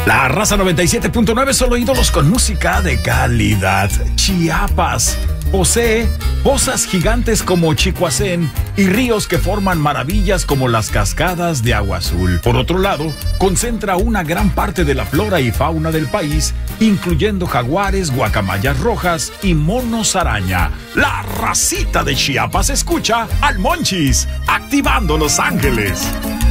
La raza 97.9, solo ídolos con música de calidad. Chiapas posee pozas gigantes como Chicoacén y ríos que forman maravillas como las cascadas de Agua Azul. Por otro lado, concentra una gran parte de la flora y fauna del país, incluyendo jaguares, guacamayas rojas y monos araña. La racita de Chiapas escucha al Monchis, activando Los Ángeles.